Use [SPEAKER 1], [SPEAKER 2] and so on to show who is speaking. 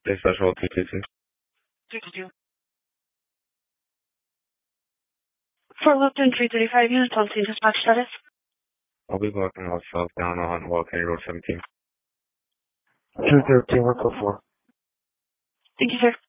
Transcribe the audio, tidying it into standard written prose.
[SPEAKER 1] Stay special 222.
[SPEAKER 2] 222. For Lupton 335 units on scene dispatch status.
[SPEAKER 1] I'll be blocking out south down on Wall County Road 17.
[SPEAKER 3] 213, 144.
[SPEAKER 2] Thank you, sir.